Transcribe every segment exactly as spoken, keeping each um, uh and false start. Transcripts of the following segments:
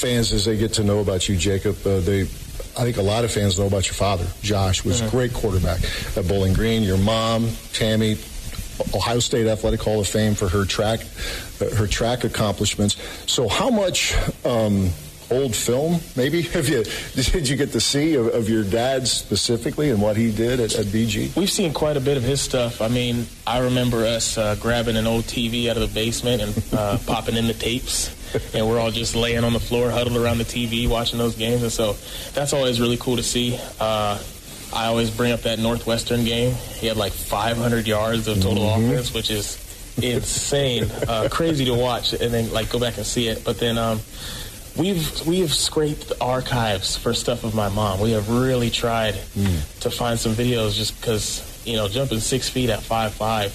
fans, as they get to know about you, Jacob, uh, they, I think a lot of fans know about your father. Josh was mm-hmm. a great quarterback at Bowling Green. Your mom, Tammy, Ohio State Athletic Hall of Fame for her track, uh, her track accomplishments. So, how much um, old film, maybe, have you did you get to see of, of your dad specifically and what he did at, at B G? We've seen quite a bit of his stuff. I mean, I remember us uh, grabbing an old T V out of the basement and uh, popping in the tapes, and we're all just laying on the floor, huddled around the T V, watching those games. And so that's always really cool to see. Uh, I always bring up that Northwestern game. He had like five hundred yards of total mm-hmm. offense, which is insane, uh, crazy to watch, and then like go back and see it. But then um, we've we have scraped the archives for stuff of my mom. We have really tried mm. to find some videos, just because, you know, jumping six feet at five five.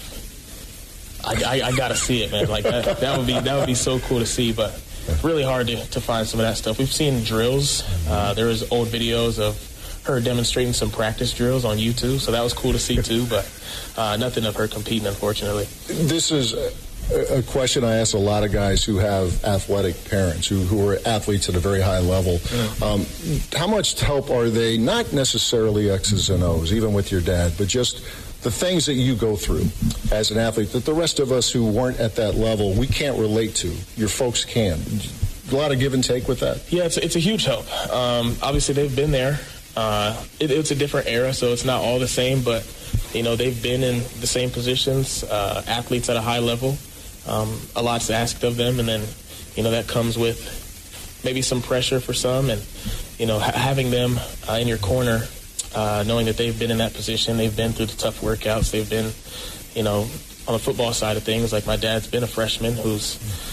I, I, I gotta see it, man. Like that, that would be that would be so cool to see. But it's really hard to, to find some of that stuff. We've seen drills. Uh, there was old videos of her demonstrating some practice drills on YouTube, so that was cool to see too, but uh, nothing of her competing, unfortunately. This is a, a question I ask a lot of guys who have athletic parents, who, who are athletes at a very high level. Mm. Um, how much help are they, not necessarily X's and O's, even with your dad, but just the things that you go through as an athlete that the rest of us who weren't at that level, we can't relate to? Your folks can. A lot of give and take with that? Yeah, it's, it's a huge help. Um, obviously, they've been there. Uh, it, it's a different era, so it's not all the same, but, you know, they've been in the same positions, uh, athletes at a high level. Um, a lot's asked of them, and then, you know, that comes with maybe some pressure for some, and, you know, ha- having them uh, in your corner, uh, knowing that they've been in that position, they've been through the tough workouts, they've been, you know, on the football side of things, like my dad's been a freshman who's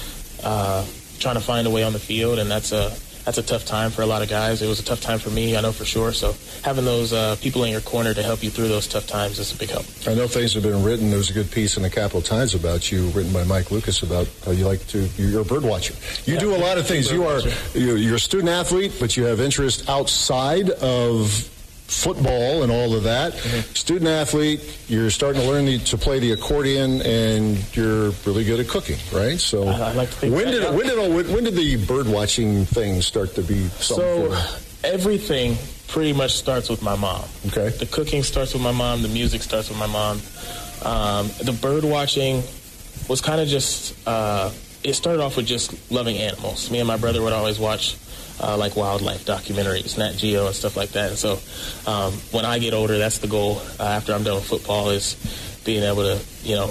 uh, trying to find a way on the field, and that's a That's a tough time for a lot of guys. It was a tough time for me, I know for sure. So having those uh, people in your corner to help you through those tough times is a big help. I know things have been written. There was a good piece in the Capital Times about you, written by Mike Lucas, about how you like to, you're a bird watcher. You yeah, do a lot of things. You are, you're a student athlete, but you have interest outside of football and all of that. Mm-hmm. Student athlete, you're starting to learn the, to play the accordion, and you're really good at cooking, right? So I, I like to think when did that, when did all, when did the bird watching thing start to be something? So everything pretty much starts with my mom. Okay. The cooking starts with my mom. The music starts with my mom. Um, the bird watching was kind of just. Uh, it started off with just loving animals. Me and my brother would always watch. Uh, like wildlife documentaries, Nat Geo and stuff like that. And so um, when I get older, that's the goal uh, after I'm done with football, is being able to, you know,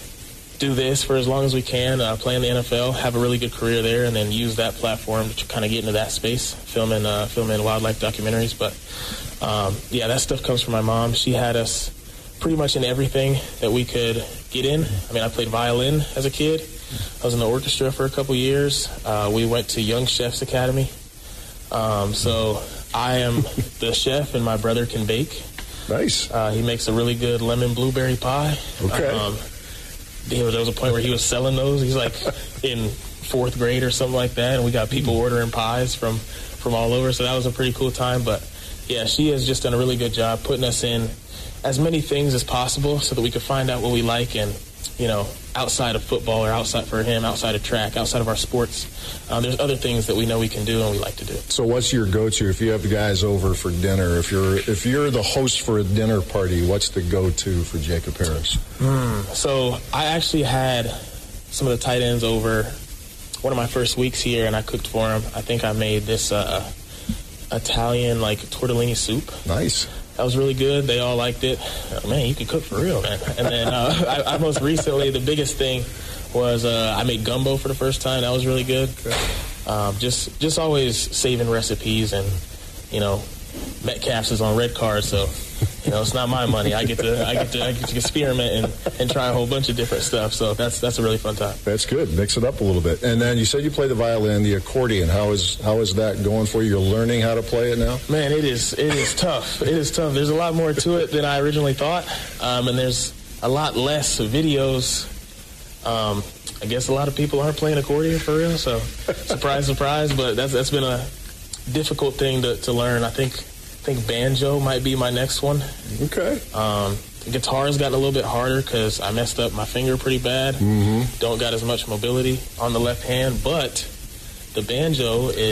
do this for as long as we can, uh, play in the N F L, have a really good career there, and then use that platform to kind of get into that space, filming, uh, filming wildlife documentaries. But, um, yeah, that stuff comes from my mom. She had us pretty much in everything that we could get in. I mean, I played violin as a kid. I was in the orchestra for a couple years. Uh, we went to Young Chefs Academy. Um, so I am the chef, and my brother can bake. Nice. Uh, he makes a really good lemon blueberry pie. Okay. Um, there was a point where he was selling those. He's like in fourth grade or something like that, and we got people ordering pies from, from all over. So that was a pretty cool time. But, yeah, she has just done a really good job putting us in as many things as possible so that we could find out what we like, and, you know, outside of football, or outside for him, outside of track, outside of our sports, uh, there's other things that we know we can do and we like to do. So what's your go-to if you have the guys over for dinner? If you're if you're the host for a dinner party, what's the go-to for Jacob Harris? Mm. So I actually had some of the tight ends over one of my first weeks here, and I cooked for them. I think I made this uh, Italian, like, tortellini soup. Nice. That was really good. They all liked it. Oh, man, you can cook for real, man. And then uh, I, I most recently, the biggest thing was uh, I made gumbo for the first time. That was really good. Um, just just always saving recipes, and, you know, Metcalf's is on red card, so, you know, it's not my money. I get to I get to, I get to experiment and, and try a whole bunch of different stuff. So that's that's a really fun time. That's good. Mix it up a little bit. And then you said you play the violin, the accordion. How is how is that going for you? You're learning how to play it now? Man, it is it is tough. It is tough. There's a lot more to it than I originally thought, um, and there's a lot less videos. Um, I guess a lot of people aren't playing accordion for real. So surprise, surprise. But that's that's been a difficult thing to, to learn. I think I think banjo might be my next one. Okay. Um, guitar's gotten a little bit harder because I messed up my finger pretty bad. Mm-hmm. Don't got as much mobility on the left hand, but the banjo is